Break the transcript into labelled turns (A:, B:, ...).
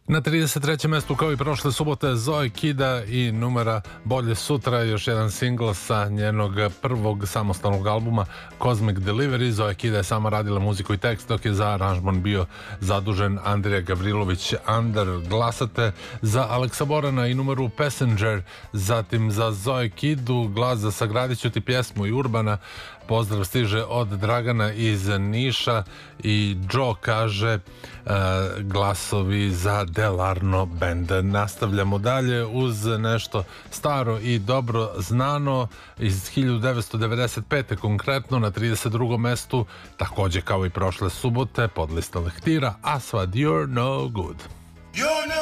A: Na 33. mestu kao i prošle subote Zoe Kida i numera Bolje sutra, još jedan singl sa njenog prvog samostalnog albuma Cosmic Delivery. Zoe Kida je sama radila muziku i tekst, dok je za aranžman bio zadužen Andrija Gavrilović Under. Glasate za Aleksa Borana i numeru Passenger, zatim za Zoe Kidu glas za Sagradit ću ti pjesmu i Urbana. Pozdrav stiže od Dragana iz Niša i Joe kaže glasovi za Delarno Band. Nastavljamo dalje uz nešto staro i dobro znano iz 1995. konkretno na 32. mestu, takođe kao i prošle subote, podlista lektira Asfad You're No Good.